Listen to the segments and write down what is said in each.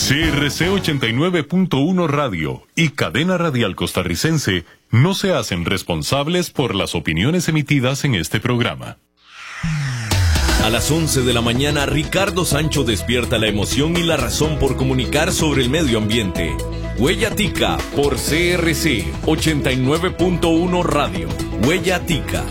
CRC 89.1 Radio y Cadena Radial Costarricense no se hacen responsables por las opiniones emitidas en este programa. A las 11 de la mañana, Ricardo Sancho despierta la emoción y la razón por comunicar sobre el medio ambiente. Huella Tica por CRC 89.1 Radio. Huella Tica.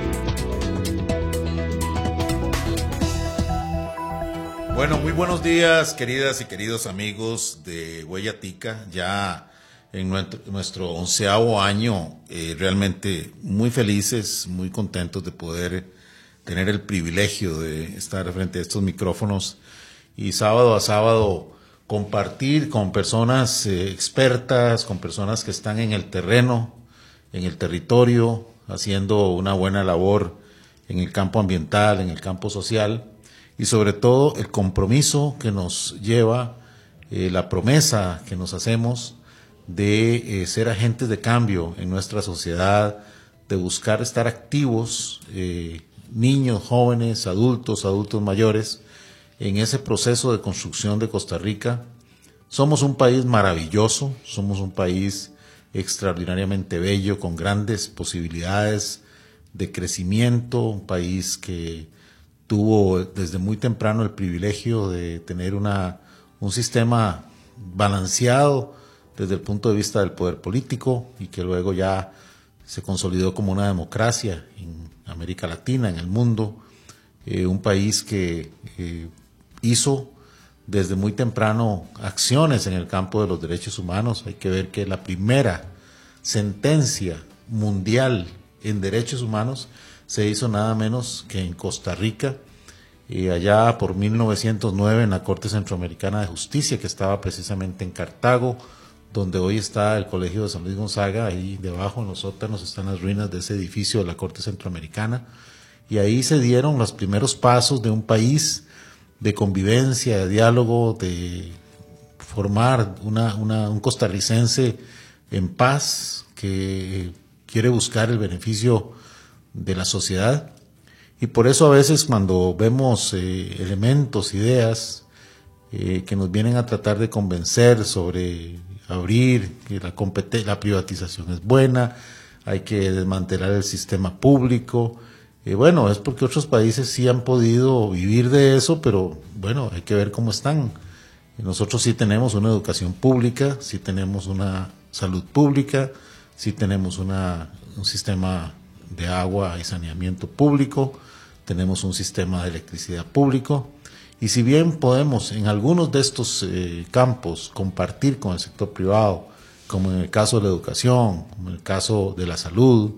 Bueno, muy buenos días, queridas y queridos amigos de Huella Tica. Ya en nuestro 11º año, realmente muy felices, muy contentos de poder tener el privilegio de estar frente a estos micrófonos y sábado a sábado compartir con personas expertas, con personas que están en el terreno, en el territorio, haciendo una buena labor en el campo ambiental, en el campo social. Y sobre todo el compromiso que nos lleva, la promesa que nos hacemos de ser agentes de cambio en nuestra sociedad, de buscar estar activos, niños, jóvenes, adultos mayores, en ese proceso de construcción de Costa Rica. Somos un país maravilloso, somos un país extraordinariamente bello, con grandes posibilidades de crecimiento, un país que tuvo desde muy temprano el privilegio de tener un sistema balanceado desde el punto de vista del poder político y que luego ya se consolidó como una democracia en América Latina, en el mundo. Un país que hizo desde muy temprano acciones en el campo de los derechos humanos. Hay que ver que la primera sentencia mundial en derechos humanos se hizo nada menos que en Costa Rica, allá por 1909 en la Corte Centroamericana de Justicia, que estaba precisamente en Cartago, donde hoy está el Colegio de San Luis Gonzaga. Ahí debajo en los sótanos están las ruinas de ese edificio de la Corte Centroamericana, y ahí se dieron los primeros pasos de un país de convivencia, de diálogo, de formar un costarricense en paz que quiere buscar el beneficio de la sociedad. Y por eso a veces cuando vemos elementos, ideas que nos vienen a tratar de convencer sobre abrir, que la privatización es buena, hay que desmantelar el sistema público, bueno, es porque otros países sí han podido vivir de eso, pero bueno, hay que ver cómo están. Nosotros sí tenemos una educación pública, sí tenemos una salud pública, sí tenemos un sistema de agua y saneamiento público, tenemos un sistema de electricidad público, y si bien podemos en algunos de estos campos compartir con el sector privado, como en el caso de la educación, como en el caso de la salud,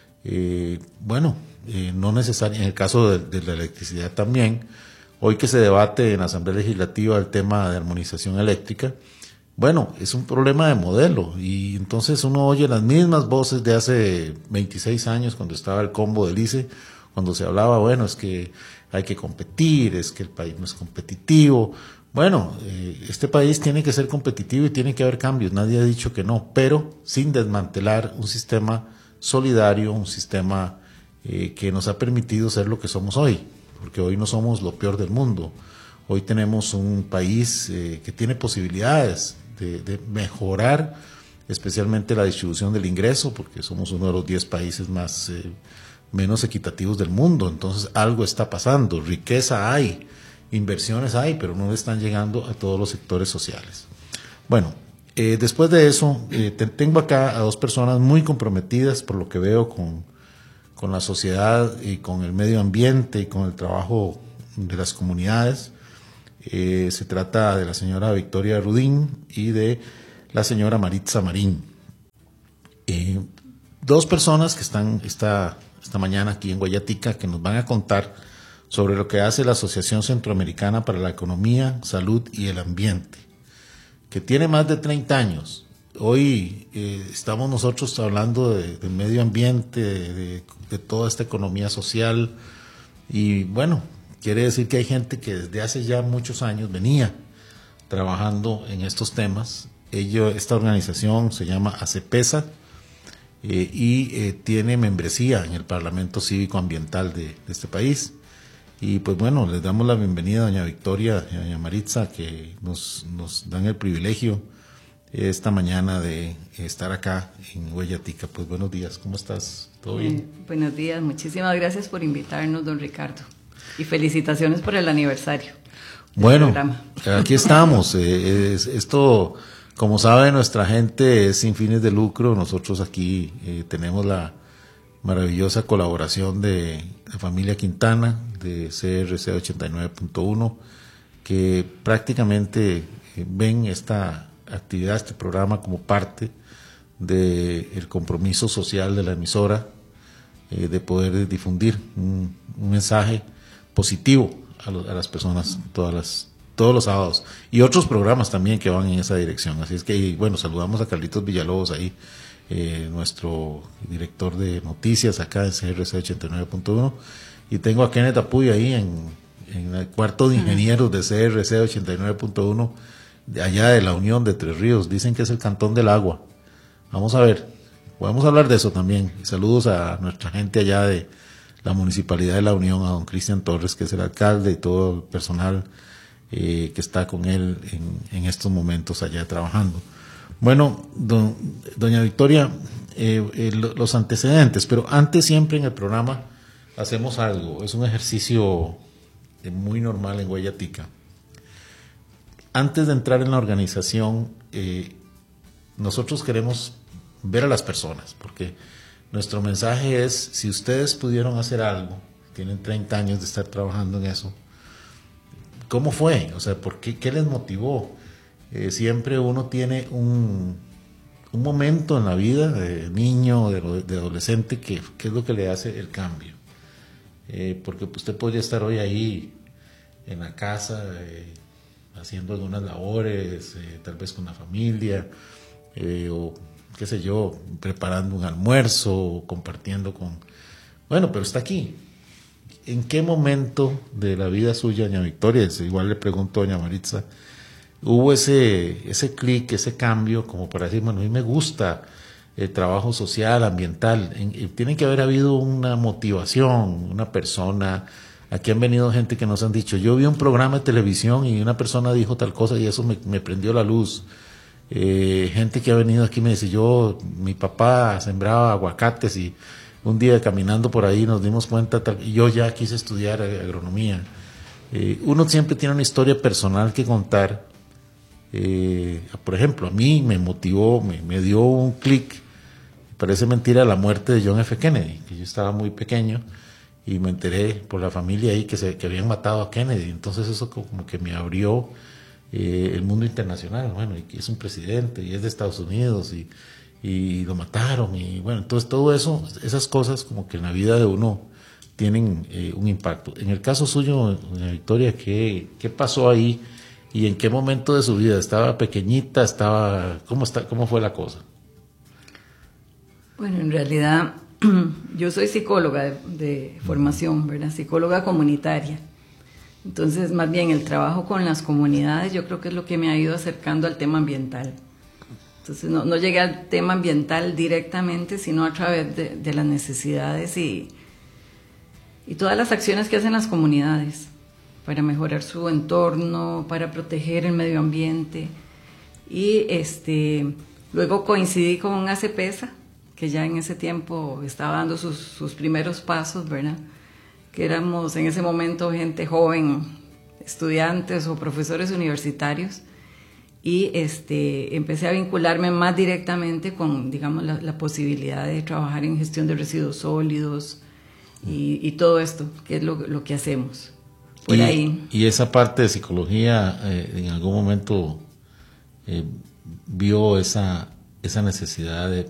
no necesariamente, en el caso de la electricidad también, hoy que se debate en la Asamblea Legislativa el tema de armonización eléctrica, bueno, es un problema de modelo, y entonces uno oye las mismas voces de hace 26 años cuando estaba el combo del ICE, cuando se hablaba, bueno, es que hay que competir, es que el país no es competitivo. Bueno, este país tiene que ser competitivo y tiene que haber cambios, nadie ha dicho que no, pero sin desmantelar un sistema solidario, un sistema que nos ha permitido ser lo que somos hoy, porque hoy no somos lo peor del mundo. Hoy tenemos un país que tiene posibilidades de mejorar, especialmente la distribución del ingreso, porque somos uno de los 10 países menos equitativos del mundo. Entonces algo está pasando, riqueza hay, inversiones hay, pero no están llegando a todos los sectores sociales. Bueno, después de eso, tengo acá a dos personas muy comprometidas, por lo que veo, con la sociedad y con el medio ambiente y con el trabajo de las comunidades. Se trata de la señora Victoria Rudín y de la señora Maritza Marín. Dos personas que están esta mañana aquí en Huella Tica, que nos van a contar sobre lo que hace la Asociación Centroamericana para la Economía, Salud y el Ambiente, que tiene más de 30 años. Hoy estamos nosotros hablando del medio ambiente, de toda esta economía social, y bueno, quiere decir que hay gente que desde hace ya muchos años venía trabajando en estos temas. Esta organización se llama ACEPESA y tiene membresía en el Parlamento Cívico Ambiental de este país. Y pues bueno, les damos la bienvenida a doña Victoria y a doña Maritza, que nos dan el privilegio esta mañana de estar acá en Huella Tica. Pues buenos días, ¿cómo estás? ¿Todo bien? Buenos días, muchísimas gracias por invitarnos, don Ricardo. Y felicitaciones por el aniversario. Bueno, aquí estamos. Esto, como sabe nuestra gente, es sin fines de lucro. Nosotros aquí tenemos la maravillosa colaboración de la familia Quintana, de CRC 89.1, que prácticamente ven esta actividad, este programa, como parte del compromiso social de la emisora, de poder difundir un mensaje positivo a las personas todos los sábados, y otros programas también que van en esa dirección. Así es que, bueno, saludamos a Carlitos Villalobos ahí, nuestro director de noticias acá en CRC 89.1, y tengo a Kenneth Apuy ahí en el cuarto de ingenieros de CRC 89.1, de allá de la Unión de Tres Ríos. Dicen que es el Cantón del Agua. Vamos a ver, podemos hablar de eso también. Y saludos a nuestra gente allá de la Municipalidad de la Unión, a don Cristian Torres, que es el alcalde, y todo el personal que está con él en estos momentos allá trabajando. Bueno, doña Victoria, los antecedentes, pero antes, siempre en el programa hacemos algo, es un ejercicio muy normal en Huella Tica. Antes de entrar en la organización, nosotros queremos ver a las personas, porque nuestro mensaje es: si ustedes pudieron hacer algo, tienen 30 años de estar trabajando en eso, ¿cómo fue? O sea, ¿por qué les motivó? Siempre uno tiene un momento en la vida de niño, de adolescente, que es lo que le hace el cambio. Porque usted podría estar hoy ahí en la casa, haciendo algunas labores, tal vez con la familia, o qué sé yo, preparando un almuerzo, o compartiendo con... Bueno, pero está aquí. ¿En qué momento de la vida suya, doña Victoria, igual le pregunto a doña Maritza, hubo ese clic, ese cambio, como para decir, bueno, a mí me gusta el trabajo social, ambiental? Tiene que haber habido una motivación, una persona. Aquí han venido gente que nos han dicho: yo vi un programa de televisión y una persona dijo tal cosa y eso me prendió la luz. Gente que ha venido aquí me dice: mi papá sembraba aguacates y un día caminando por ahí nos dimos cuenta, y yo ya quise estudiar agronomía. Uno siempre tiene una historia personal que contar. Por ejemplo, a mí me motivó, me dio un clic, parece mentira, la muerte de John F. Kennedy, que yo estaba muy pequeño y me enteré por la familia ahí que habían matado a Kennedy. Entonces eso como que me abrió el mundo internacional. Bueno, y que es un presidente y es de Estados Unidos y lo mataron, y bueno, entonces todo eso, esas cosas como que en la vida de uno tienen un impacto. En el caso suyo, doña Victoria, ¿qué pasó ahí? ¿Y en qué momento de su vida? ¿Estaba pequeñita? ¿Cómo fue la cosa? Bueno, en realidad yo soy psicóloga de formación, ¿verdad? Psicóloga comunitaria. Entonces, más bien el trabajo con las comunidades yo creo que es lo que me ha ido acercando al tema ambiental. Entonces no llegué al tema ambiental directamente, sino a través de las necesidades y todas las acciones que hacen las comunidades para mejorar su entorno, para proteger el medio ambiente. Y luego coincidí con un ACPESA, que ya en ese tiempo estaba dando sus primeros pasos, ¿verdad? Que éramos en ese momento gente joven, estudiantes o profesores universitarios, y empecé a vincularme más directamente con, digamos, la posibilidad de trabajar en gestión de residuos sólidos y todo esto, que es lo que hacemos. Por ahí. Y esa parte de psicología, en algún momento vio esa necesidad de